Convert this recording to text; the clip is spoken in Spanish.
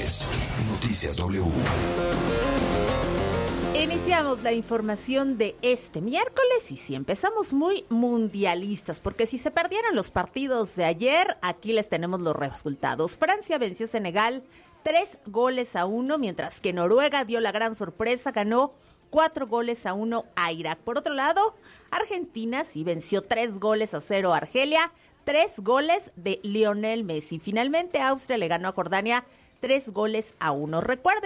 es Noticias W. Iniciamos la información de este miércoles y sí, empezamos muy mundialistas, porque si se perdieron los partidos de ayer, aquí les tenemos los resultados. Francia venció a Senegal 3-1, mientras que Noruega dio la gran sorpresa, ganó 4-1 a Irak. Por otro lado, Argentina sí venció 3-0 a Argelia, 3 goles de Lionel Messi. Finalmente, Austria le ganó a Jordania 3-1. Recuerden